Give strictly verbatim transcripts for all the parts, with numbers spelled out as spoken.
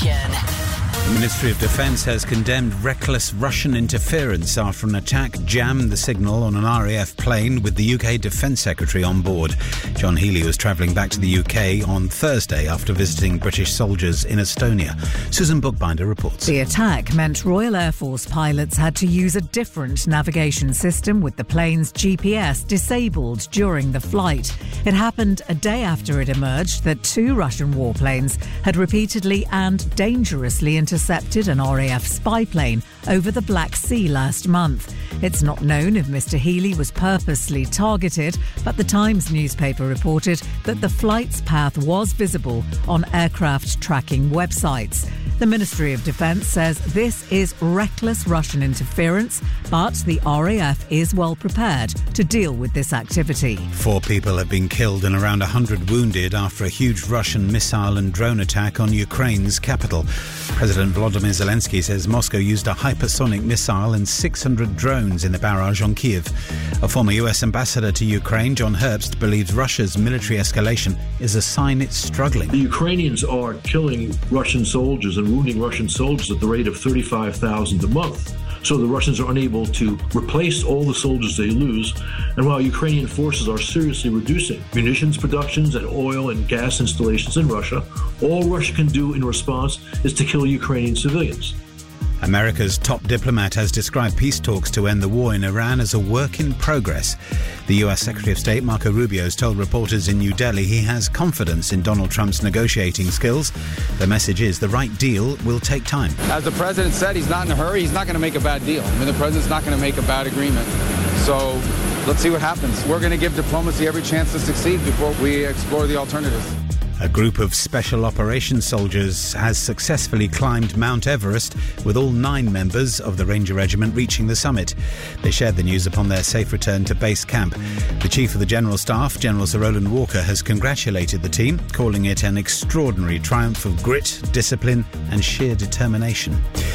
Nation. The Ministry of Defence has condemned reckless Russian interference after an attack jammed the signal on an R A F plane with the U K Defence Secretary on board. John Healey was travelling back to the U K on Thursday after visiting British soldiers in Estonia. Susan Bookbinder reports. The attack meant Royal Air Force pilots had to use a different navigation system with the plane's G P S disabled during the flight. It happened a day after it emerged that two Russian warplanes had repeatedly and dangerously intercepted an R A F spy plane over the Black Sea last month. It's not known if Mister Healey was purposely targeted, but the Times newspaper reported that the flight's path was visible on aircraft tracking websites. The Ministry of Defence says this is reckless Russian interference, but the R A F is well prepared to deal with this activity. Four people have been killed and around one hundred wounded after a huge Russian missile and drone attack on Ukraine's capital. President Volodymyr Zelensky says Moscow used a hypersonic missile and six hundred drones in the barrage on Kyiv. A former U S ambassador to Ukraine, John Herbst, believes Russia's military escalation is a sign it's struggling. The Ukrainians are killing Russian soldiers and wounding Russian soldiers at the rate of thirty-five thousand a month. So the Russians are unable to replace all the soldiers they lose. And while Ukrainian forces are seriously reducing munitions productions and oil and gas installations in Russia, all Russia can do in response is to kill Ukrainian civilians. America's top diplomat has described peace talks to end the war in Iran as a work in progress. The U S Secretary of State Marco Rubio has told reporters in New Delhi he has confidence in Donald Trump's negotiating skills. The message is the right deal will take time. As the president said, he's not in a hurry. He's not going to make a bad deal. I mean, the president's not going to make a bad agreement. So let's see what happens. We're going to give diplomacy every chance to succeed before we explore the alternatives. A group of special operations soldiers has successfully climbed Mount Everest, with all nine members of the Ranger Regiment reaching the summit. They shared the news upon their safe return to base camp. The Chief of the General Staff, General Sir Roland Walker, has congratulated the team, calling it an extraordinary triumph of grit, discipline and sheer determination.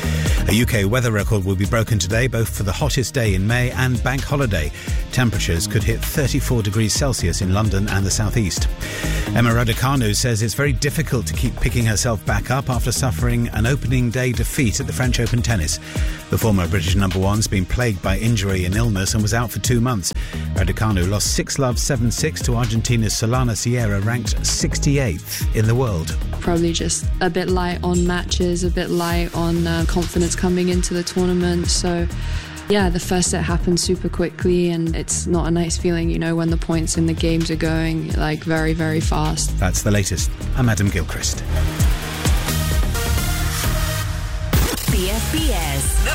A U K weather record will be broken today, both for the hottest day in May and bank holiday. Temperatures could hit thirty-four degrees Celsius in London and the southeast. Emma Raducanu says it's very difficult to keep picking herself back up after suffering an opening day defeat at the French Open tennis. The former British number one's been plagued by injury and illness and was out for two months. Raducanu lost six love, seven six to Argentina's Solana Sierra, ranked sixty-eighth in the world. Probably just a bit light on matches, a bit light on uh, confidence coming into the tournament. So yeah, the first set happened super quickly and it's not a nice feeling, you know, when the points in the games are going like very, very fast. That's the latest. I'm Adam Gilchrist. B F B S, the